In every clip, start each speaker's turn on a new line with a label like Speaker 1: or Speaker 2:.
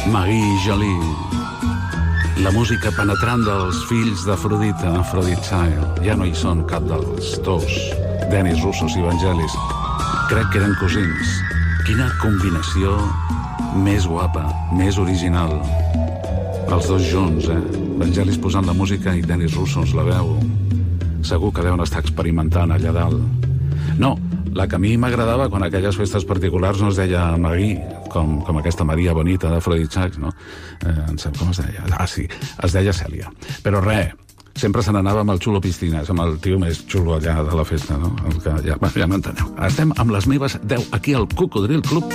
Speaker 1: Marie Jolie. La música penetrant dels fills d'Afrodita, Aphrodite Child. Ja no hi són cap dels dos, Denis Roussos i Vangelis. Crec que eren cosins. Quina combinació més guapa, més original. Els dos junts, Vangelis posant la música i Denis Roussos la veu. Segur que deuen estar experimentant allà dalt. No, la que a mi m'agradava quan aquelles festes particulars no es deia Marie, com aquesta Maria Bonita d'Aphrodite Child, no? Com es deia? Ah, sí, es deia Cèlia. Però res, sempre se n'anava amb el xulo Piscines, amb el tio més xulo allà de la festa, no? El que ja m'enteneu. Estem amb les meves 10 aquí al Cocodril Club.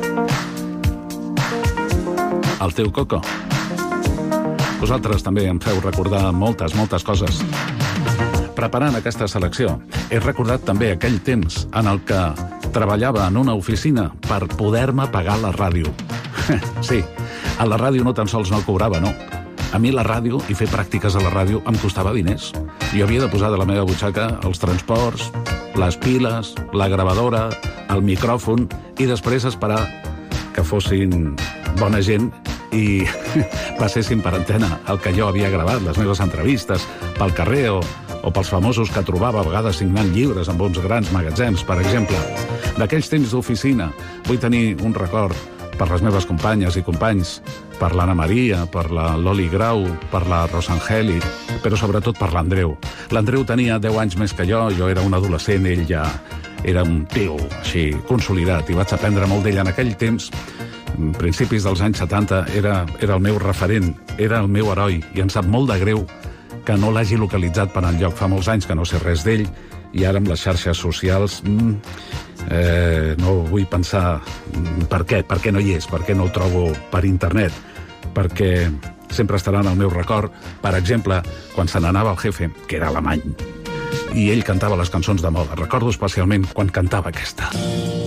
Speaker 1: El teu coco. Vosaltres també em feu recordar moltes coses. Preparant aquesta selecció, he recordat també aquell temps en el que treballava en una oficina per poder-me pagar la ràdio. Sí, a la ràdio no tan sols no cobrava, no. A mi la ràdio i fer pràctiques a la ràdio em costava diners. Jo havia de posar de la meva butxaca els transports, les piles, la gravadora, el micròfon i després esperar que fossin bona gent i passessin per antena el que jo havia gravat, les meves entrevistes, pel carrer o pels famosos que trobava a vegades signant llibres amb uns grans magatzems, per exemple. D'aquells temps d'oficina vull tenir un record per les meves companyes i companys, per l'Anna Maria, per la Loli Grau, per la Rosangeli, però sobretot per l'Andreu. L'Andreu tenia 10 anys més que jo era un adolescent, ell ja era un tio així consolidat i vaig aprendre molt d'ell en aquell temps. Principis dels anys 70 era el meu referent, era el meu heroi i em sap molt de greu que no l'hagi localitzat per enlloc. Fa molts anys que no sé res d'ell i ara amb les xarxes socials no vull pensar per què no hi és, per què no el trobo per internet, perquè sempre estarà en el meu record, per exemple, quan se n'anava el jefe, que era alemany, i ell cantava les cançons de moda. Recordo especialment quan cantava aquesta.